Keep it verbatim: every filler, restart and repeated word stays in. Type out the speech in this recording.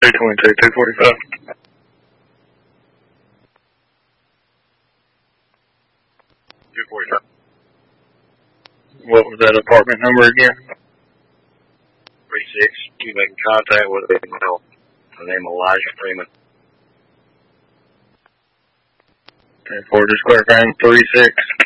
three twenty-two, two forty-five. two forty-five. What was that apartment number again? three six. You making contact with a male. The name Elijah Freeman. Okay, for just clarifying, three six.